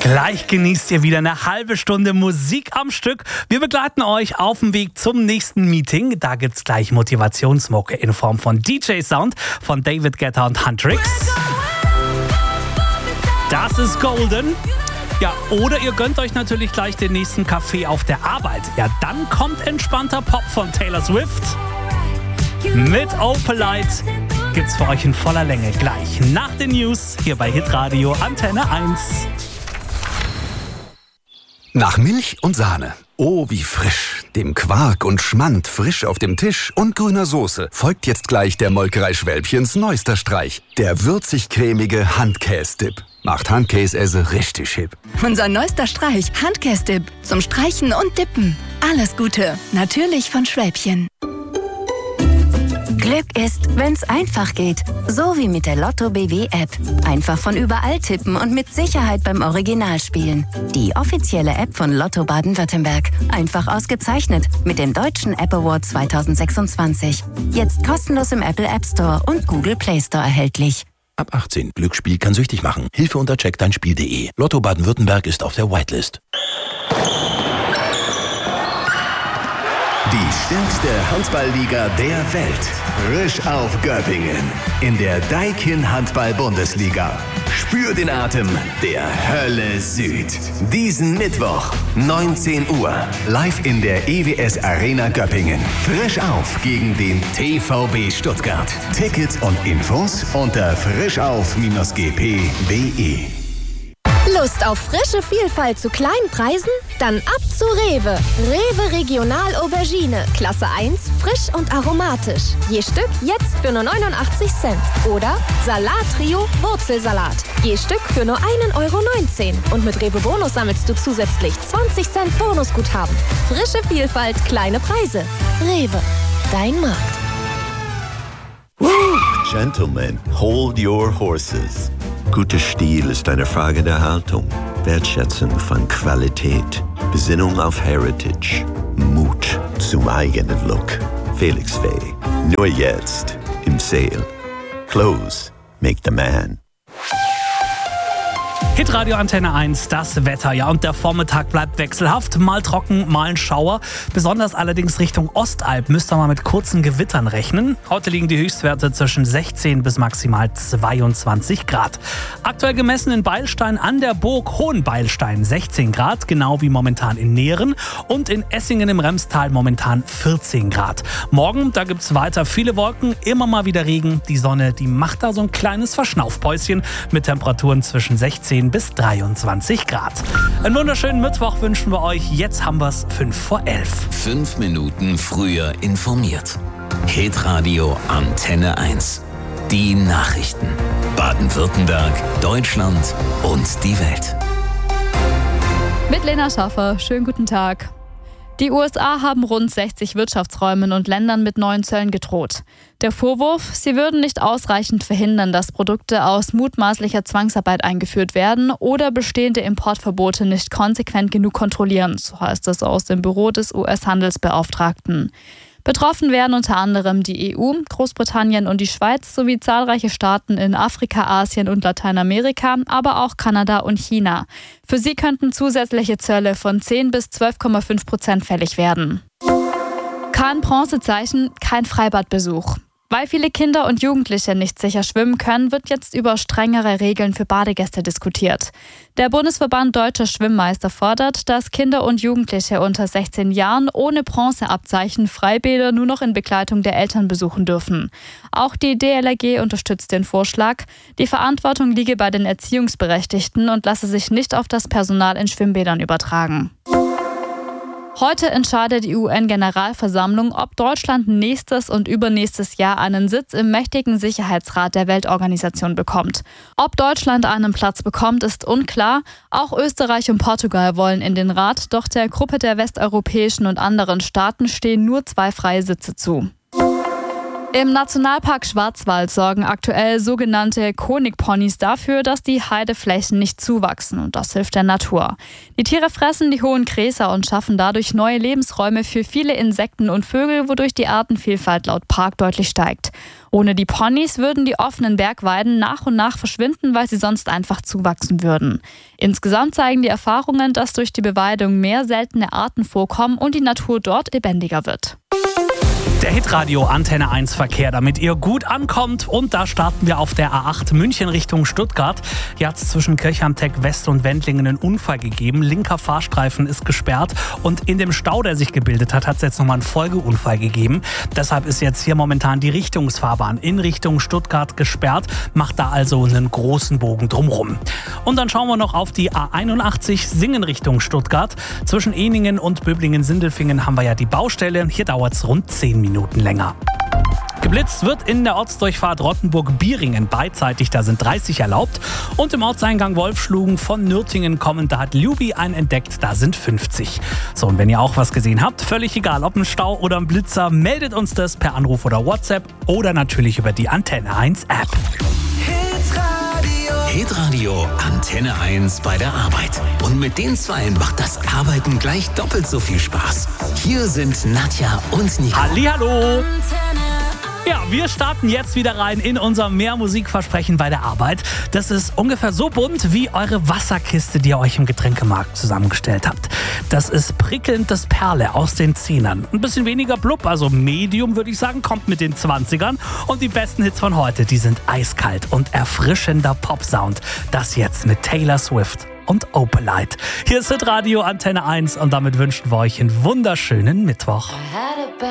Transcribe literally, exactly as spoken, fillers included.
Gleich genießt ihr wieder eine halbe Stunde Musik am Stück. Wir begleiten euch auf dem Weg zum nächsten Meeting. Da gibt's gleich Motivationsmucke in Form von D J Sound von David Guetta und Huntrix. Das ist Golden. Ja, oder ihr gönnt euch natürlich gleich den nächsten Kaffee auf der Arbeit. Ja, dann kommt entspannter Pop von Taylor Swift. Mit Opalite gibt's für euch in voller Länge gleich nach den News hier bei Hitradio Antenne eins. Nach Milch und Sahne. Oh, wie frisch. Dem Quark und Schmand frisch auf dem Tisch und grüner Soße folgt jetzt gleich der Molkerei Schwälbchens neuester Streich. Der würzig-cremige Handkäse-Dip. Macht Handkäse richtig hip. Unser neuester Streich, Handkäse-Dip. Zum Streichen und Dippen. Alles Gute. Natürlich von Schwälbchen. Glück ist, wenn's einfach geht. So wie mit der Lotto B W App. Einfach von überall tippen und mit Sicherheit beim Original spielen. Die offizielle App von Lotto Baden-Württemberg. Einfach ausgezeichnet mit dem Deutschen App Award zwanzig sechsundzwanzig. Jetzt kostenlos im Apple App Store und Google Play Store erhältlich. Ab achtzehn. Glücksspiel kann süchtig machen. Hilfe unter check dein Spiel punkt de. Lotto Baden-Württemberg ist auf der Whitelist. Die stärkste Handballliga der Welt. Frisch auf Göppingen. In der Daikin Handball-Bundesliga. Spür den Atem der Hölle Süd. Diesen Mittwoch, neunzehn Uhr. Live in der E W S Arena Göppingen. Frisch auf gegen den T V B Stuttgart. Tickets und Infos unter frischauf Bindestrich g p punkt de. Lust auf frische Vielfalt zu kleinen Preisen? Dann ab zu Rewe. Rewe Regional Aubergine. Klasse eins, frisch und aromatisch. Je Stück jetzt für nur neunundachtzig Cent. Oder Salat Trio Wurzelsalat. Je Stück für nur ein Euro neunzehn. Und mit Rewe Bonus sammelst du zusätzlich zwanzig Cent Bonusguthaben. Frische Vielfalt, kleine Preise. Rewe. Dein Markt. Gentlemen, hold your horses. Guter Stil ist eine Frage der Haltung, Wertschätzung von Qualität, Besinnung auf Heritage, Mut zum eigenen Look. Felix Faye, nur jetzt im Sale. Clothes make the man. Hitradio Antenne eins, das Wetter. Ja, und der Vormittag bleibt wechselhaft. Mal trocken, mal ein Schauer. Besonders allerdings Richtung Ostalb müsst ihr mal mit kurzen Gewittern rechnen. Heute liegen die Höchstwerte zwischen sechzehn bis maximal zweiundzwanzig Grad. Aktuell gemessen in Beilstein an der Burg Hohenbeilstein sechzehn Grad, genau wie momentan in Nehren. Und in Essingen im Remstal momentan vierzehn Grad. Morgen, da gibt's weiter viele Wolken, immer mal wieder Regen. Die Sonne, die macht da so ein kleines Verschnaufpäuschen mit Temperaturen zwischen sechzehn bis dreiundzwanzig Grad. Einen wunderschönen Mittwoch wünschen wir euch. Jetzt haben wir es fünf vor elf. Fünf Minuten früher informiert. Hitradio Antenne eins. Die Nachrichten. Baden-Württemberg, Deutschland und die Welt. Mit Lena Schaffer. Schönen guten Tag. Die U S A haben rund sechzig Wirtschaftsräumen und Ländern mit neuen Zöllen gedroht. Der Vorwurf, sie würden nicht ausreichend verhindern, dass Produkte aus mutmaßlicher Zwangsarbeit eingeführt werden oder bestehende Importverbote nicht konsequent genug kontrollieren, so heißt es aus dem Büro des U S-Handelsbeauftragten. Betroffen werden unter anderem die E U, Großbritannien und die Schweiz sowie zahlreiche Staaten in Afrika, Asien und Lateinamerika, aber auch Kanada und China. Für sie könnten zusätzliche Zölle von zehn bis zwölf Komma fünf Prozent fällig werden. Kein Bronzezeichen, kein Freibadbesuch. Weil viele Kinder und Jugendliche nicht sicher schwimmen können, wird jetzt über strengere Regeln für Badegäste diskutiert. Der Bundesverband Deutscher Schwimmmeister fordert, dass Kinder und Jugendliche unter sechzehn Jahren ohne Bronzeabzeichen Freibäder nur noch in Begleitung der Eltern besuchen dürfen. Auch die D L R G unterstützt den Vorschlag. Die Verantwortung liege bei den Erziehungsberechtigten und lasse sich nicht auf das Personal in Schwimmbädern übertragen. Heute entscheidet die U N-Generalversammlung, ob Deutschland nächstes und übernächstes Jahr einen Sitz im mächtigen Sicherheitsrat der Weltorganisation bekommt. Ob Deutschland einen Platz bekommt, ist unklar. Auch Österreich und Portugal wollen in den Rat, doch der Gruppe der westeuropäischen und anderen Staaten stehen nur zwei freie Sitze zu. Im Nationalpark Schwarzwald sorgen aktuell sogenannte Honigponys dafür, dass die Heideflächen nicht zuwachsen, und das hilft der Natur. Die Tiere fressen die hohen Gräser und schaffen dadurch neue Lebensräume für viele Insekten und Vögel, wodurch die Artenvielfalt laut Park deutlich steigt. Ohne die Ponys würden die offenen Bergweiden nach und nach verschwinden, weil sie sonst einfach zuwachsen würden. Insgesamt zeigen die Erfahrungen, dass durch die Beweidung mehr seltene Arten vorkommen und die Natur dort lebendiger wird. Der Hitradio Antenne eins Verkehr, damit ihr gut ankommt. Und da starten wir auf der A acht München Richtung Stuttgart. Hier hat es zwischen Kirchheim-Tech West und Wendlingen einen Unfall gegeben. Linker Fahrstreifen ist gesperrt. Und in dem Stau, der sich gebildet hat, hat es jetzt nochmal einen Folgeunfall gegeben. Deshalb ist jetzt hier momentan die Richtungsfahrbahn in Richtung Stuttgart gesperrt. Macht da also einen großen Bogen drumrum. Und dann schauen wir noch auf die A einundachtzig Singen Richtung Stuttgart. Zwischen Ehningen und Böblingen-Sindelfingen haben wir ja die Baustelle. Hier dauert es rund zehn Minuten länger. Geblitzt wird in der Ortsdurchfahrt Rottenburg-Bieringen beidseitig, da sind dreißig erlaubt. Und im Ortseingang Wolfschlugen von Nürtingen kommend, da hat Luby einen entdeckt, da sind fünfzig. So, und wenn ihr auch was gesehen habt, völlig egal, ob ein Stau oder ein Blitzer, meldet uns das per Anruf oder WhatsApp oder natürlich über die Antenne eins App. Hitradio Antenne eins bei der Arbeit. Und mit den Zweien macht das Arbeiten gleich doppelt so viel Spaß. Hier sind Nadja und Nico. Hallihallo! Ja, wir starten jetzt wieder rein in unser Mehr-Musikversprechen bei der Arbeit. Das ist ungefähr so bunt wie eure Wasserkiste, die ihr euch im Getränkemarkt zusammengestellt habt. Das ist prickelnd das Perle aus den Zehnern. Ein bisschen weniger blub, also Medium würde ich sagen, kommt mit den Zwanzigern. Und die besten Hits von heute, die sind eiskalt und erfrischender Pop-Sound. Das jetzt mit Taylor Swift und Opalite. Hier ist Hitradio Antenne eins und damit wünschen wir euch einen wunderschönen Mittwoch.